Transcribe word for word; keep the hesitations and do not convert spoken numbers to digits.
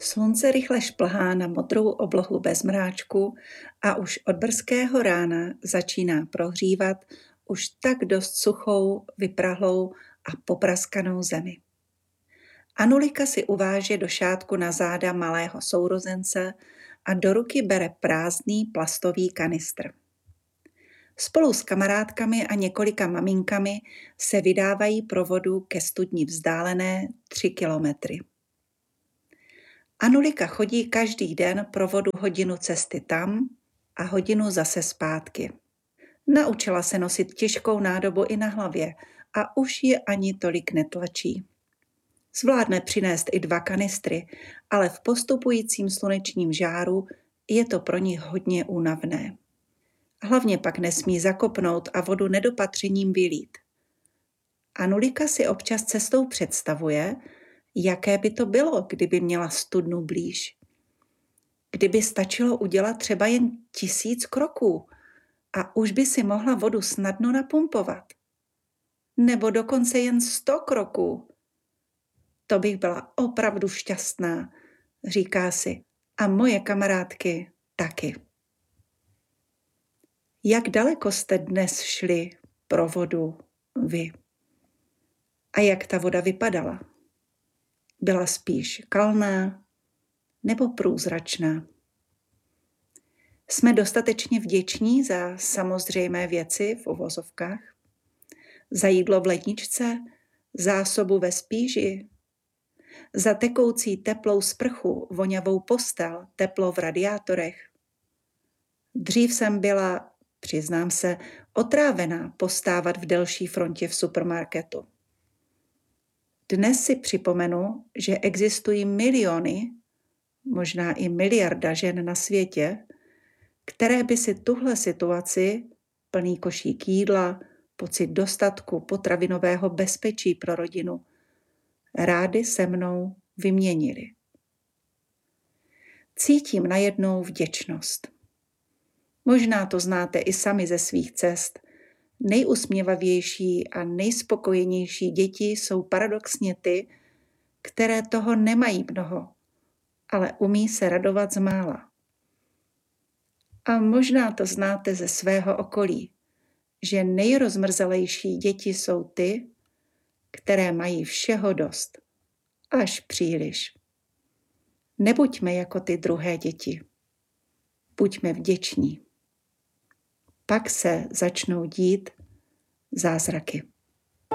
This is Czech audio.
Slunce rychle šplhá na modrou oblohu bez mráčku a už od brzkého rána začíná prohřívat už tak dost suchou, vyprahlou a popraskanou zemi. Anulika si uváže do šátku na záda malého sourozence a do ruky bere prázdný plastový kanistr. Spolu s kamarádkami a několika maminkami se vydávají pro vodu ke studni vzdálené tři kilometry. Anulika chodí každý den pro vodu hodinu cesty tam a hodinu zase zpátky. Naučila se nosit těžkou nádobu i na hlavě a už ji ani tolik netlačí. Zvládne přinést i dva kanistry, ale v postupujícím slunečním žáru je to pro ní hodně únavné. Hlavně pak nesmí zakopnout a vodu nedopatřením vylít. Anulika si občas cestou představuje, jaké by to bylo, kdyby měla studnu blíž. Kdyby stačilo udělat třeba jen tisíc kroků a už by si mohla vodu snadno napumpovat. Nebo dokonce jen sto kroků. To bych byla opravdu šťastná, říká si, a moje kamarádky taky. Jak daleko jste dnes šli pro vodu vy? A jak ta voda vypadala? Byla spíš kalná nebo průzračná? Jsme dostatečně vděční za samozřejmé věci v uvozovkách? Za jídlo v ledničce, zásobu ve spíži? Za tekoucí teplou sprchu, vonavou postel, teplo v radiátorech? Dřív jsem byla, přiznám se, otrávená postávat v delší frontě v supermarketu. Dnes si připomenu, že existují miliony, možná i miliarda žen na světě, které by si tuhle situaci, plný košík jídla, pocit dostatku, potravinového bezpečí pro rodinu, rády se mnou vyměnili. Cítím najednou vděčnost. Možná to znáte i sami ze svých cest. Nejusměvavější a nejspokojenější děti jsou paradoxně ty, které toho nemají mnoho, ale umí se radovat z mála. A možná to znáte ze svého okolí, že nejrozmrzelejší děti jsou ty, které mají všeho dost, až příliš. Nebuďme jako ty druhé děti. Buďme vděční. Pak se začnou dít zázraky.